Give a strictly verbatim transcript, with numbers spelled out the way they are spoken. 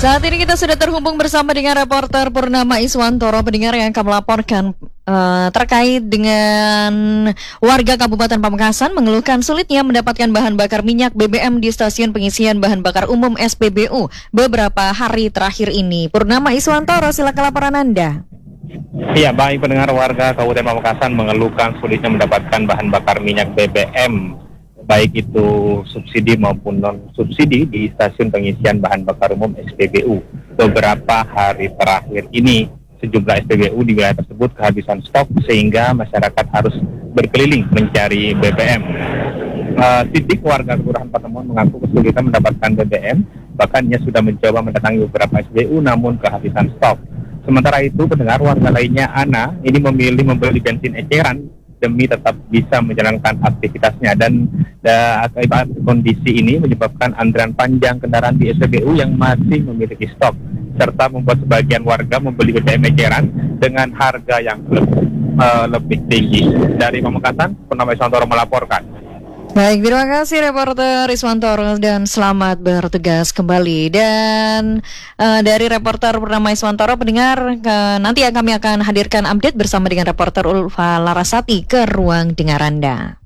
Saat ini kita sudah terhubung bersama dengan reporter Purnama Iswantoro, pendengar yang akan melaporkan uh, terkait dengan warga Kabupaten Pamekasan mengeluhkan sulitnya mendapatkan bahan bakar minyak B B M di stasiun pengisian bahan bakar umum S P B U beberapa hari terakhir ini. Purnama Iswantoro, silakan laporan Anda. Iya, baik pendengar, warga Kabupaten Pamekasan mengeluhkan sulitnya mendapatkan bahan bakar minyak B B M, baik itu subsidi maupun non-subsidi di stasiun pengisian bahan bakar umum S P B U. Beberapa hari terakhir ini, sejumlah S P B U di wilayah tersebut kehabisan stok sehingga masyarakat harus berkeliling mencari B B M. Uh, titik warga Kelurahan Patemon mengaku kesulitan mendapatkan B B M, bahkan ia sudah mencoba mendatangi beberapa S P B U namun kehabisan stok. Sementara itu, pendengar, warga lainnya, Ana, ini memilih membeli bensin eceran demi tetap bisa menjalankan aktivitasnya, dan da, akibat kondisi ini menyebabkan antrian panjang kendaraan di S P B U yang masih memiliki stok, serta membuat sebagian warga membeli B B M eceran dengan harga yang lebih, uh, lebih tinggi. Dari Pamekasan, Purnama Iswantoro melaporkan. Baik, terima kasih reporter Iswantoro dan selamat bertugas kembali. Dan uh, dari reporter Purnama Iswantoro, pendengar, uh, nanti kami akan hadirkan update bersama dengan reporter Ulfa Larasati ke ruang dengar Anda.